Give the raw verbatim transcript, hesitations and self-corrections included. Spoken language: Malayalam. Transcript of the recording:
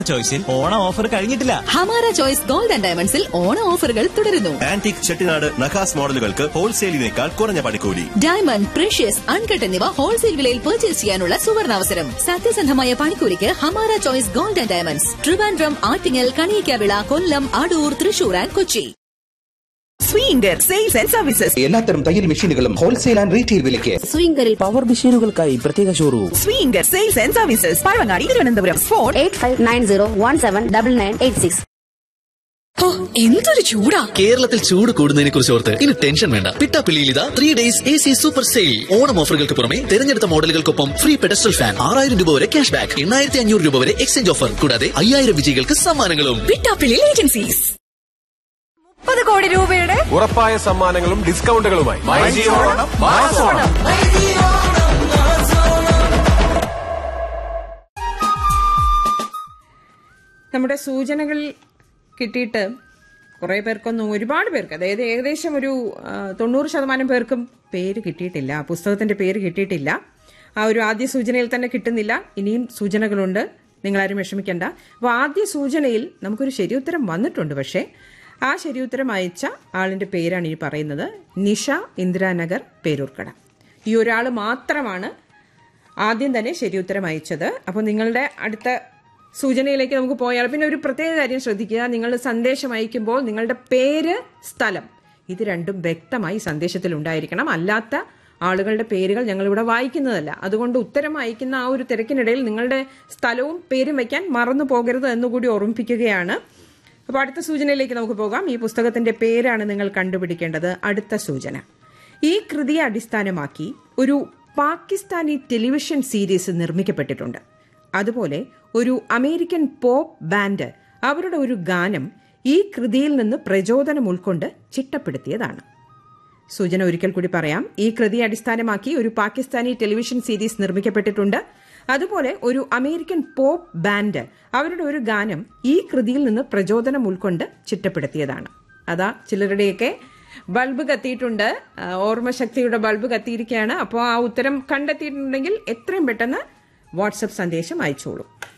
ചോയ്സിൽ ഓണ ഓഫർ കഴിഞ്ഞിട്ടില്ല. ഹമാര ചോയ്സ് ഗോൾഡ് ആൻഡ് ഡയമണ്ട്സിൽ ഓണ ഓഫറുകൾ തുടരുന്നു. ആന്റിക് ചെട്ടിനാട് നഖാസ് മോഡലുകൾക്ക് ഹോൾസെയിലിനേക്കാൾ കുറഞ്ഞ പണിക്കൂലി. ഡയമണ്ട്, പ്രഷ്യസ്, അൺകട്ട് എന്നിവ ഹോൾസെയിൽ വിലയിൽ പർച്ചേസ് ചെയ്യാനുള്ള സുവർണാവസരം. സത്യസന്ധമായ പണിക്കൂലിക്ക് Hamara choice gold and diamonds, Trivandrum, Attingal, Kaliyakkavilai, Kollam, Adoor, Thrissur and Kochi. Swinger sales and services. എല്ലാത്തരം തയ്യൽ മെഷീനുകളും ഹോൾസെയിൽ ആൻഡ് റീറ്റെയിൽ വിലയ്ക്ക്. സ്വിംഗറിൽ പവർ മെഷീനുകൾക്കായി പ്രത്യേക showroom. Swinger sales and services, Pazhavangadi, Thiruvananthapuram. Phone eight five nine zero one seven double nine eight six. എന്തൊരു ചൂടാ! കേരളത്തിൽ ചൂട് കൂടുന്നതിനെ കുറിച്ച് ഓർത്ത് ഇനി ടെൻഷൻ വേണ്ട. പിട്ടാപ്പിള്ളിയിൽ ഇതാ three days A C super sale. Onam ഓഫറുകൾക്ക് പുറമെ തിരഞ്ഞെടുത്ത മോഡലുകൾക്കൊപ്പം ഫ്രീ പെഡസ്റ്റൽ ഫാൻ, ആറായിരം രൂപ വരെ ക്യാഷ് ബാക്ക്, എണ്ണായിരത്തി അഞ്ഞൂറ് രൂപ വരെ എക്സ്ചേഞ്ച് ഓഫർ, കൂടാതെ അയ്യായിരം വിജയികൾക്ക് സമ്മാനങ്ങളും. പിട്ടാപ്പിള്ളി ഏജൻസീസ്. മുപ്പത് കോടി രൂപയുടെ ഉറപ്പായ സമ്മാനങ്ങളും ഡിസ്കൗണ്ടുകളുമായി നമ്മുടെ സൂചനകൾ കിട്ടിയിട്ട് കുറേ പേർക്കൊന്നും, ഒരുപാട് പേർക്ക്, അതായത് ഏകദേശം ഒരു തൊണ്ണൂറ് ശതമാനം പേർക്കും പേര് കിട്ടിയിട്ടില്ല, പുസ്തകത്തിന്റെ പേര് കിട്ടിയിട്ടില്ല. ആ ഒരു ആദ്യ സൂചനയിൽ തന്നെ കിട്ടുന്നില്ല. ഇനിയും സൂചനകളുണ്ട്, നിങ്ങളാരും വിഷമിക്കേണ്ട. അപ്പോൾ ആദ്യ സൂചനയിൽ നമുക്കൊരു ശരിയുത്തരം വന്നിട്ടുണ്ട്. പക്ഷേ ആ ശരിയുത്തരം അയച്ച ആളിന്റെ പേരാണ് ഈ പറയുന്നത്. നിഷ, ഇന്ദിരാനഗർ, പേരൂർക്കട. ഈ ഒരാൾ മാത്രമാണ് ആദ്യം തന്നെ ശരിയുത്തരം അയച്ചത്. അപ്പോൾ നിങ്ങളുടെ അടുത്ത സൂചനയിലേക്ക് നമുക്ക് പോയാൽ, പിന്നെ ഒരു പ്രത്യേക കാര്യം ശ്രദ്ധിക്കുക. നിങ്ങൾ സന്ദേശം അയക്കുമ്പോൾ നിങ്ങളുടെ പേര്, സ്ഥലം, ഇത് രണ്ടും വ്യക്തമായി സന്ദേശത്തിൽ ഉണ്ടായിരിക്കണം. അല്ലാത്ത ആളുകളുടെ പേരുകൾ ഞങ്ങളിവിടെ വായിക്കുന്നതല്ല. അതുകൊണ്ട് ഉത്തരം അയക്കുന്ന ആ ഒരു തിരക്കിനിടയിൽ നിങ്ങളുടെ സ്ഥലവും പേരും വയ്ക്കാൻ മറന്നു പോകരുത് എന്നുകൂടി ഓർമ്മിപ്പിക്കുകയാണ്. അപ്പോൾ അടുത്ത സൂചനയിലേക്ക് നമുക്ക് പോകാം. ഈ പുസ്തകത്തിന്റെ പേരാണ് നിങ്ങൾ കണ്ടുപിടിക്കേണ്ടത്. അടുത്ത സൂചന: ഈ കൃതിയെ അടിസ്ഥാനമാക്കി ഒരു പാകിസ്ഥാനി ടെലിവിഷൻ സീരീസ് നിർമ്മിക്കപ്പെട്ടിട്ടുണ്ട്. അതുപോലെ ഒരു അമേരിക്കൻ പോപ്പ് ബാൻഡ് അവരുടെ ഒരു ഗാനം ഈ കൃതിയിൽ നിന്ന് പ്രചോദനം ഉൾക്കൊണ്ട് ചിട്ടപ്പെടുത്തിയതാണ്. സൂചന ഒരിക്കൽ കൂടി പറയാം. ഈ കൃതിയെ അടിസ്ഥാനമാക്കി ഒരു പാകിസ്ഥാനി ടെലിവിഷൻ സീരീസ് നിർമ്മിക്കപ്പെട്ടിട്ടുണ്ട്. അതുപോലെ ഒരു അമേരിക്കൻ പോപ്പ് ബാൻഡ് അവരുടെ ഒരു ഗാനം ഈ കൃതിയിൽ നിന്ന് പ്രചോദനം ഉൾക്കൊണ്ട് ചിട്ടപ്പെടുത്തിയതാണ്. അതാ ചിലരുടെയൊക്കെ ബൾബ് കത്തിയിട്ടുണ്ട്, ഓർമ്മശക്തിയുടെ ബൾബ് കത്തിയിരിക്കുകയാണ്. അപ്പോൾ ആ ഉത്തരം കണ്ടെത്തിയിട്ടുണ്ടെങ്കിൽ എത്രയും പെട്ടെന്ന് വാട്സപ്പ് സന്ദേശം അയച്ചോളൂ.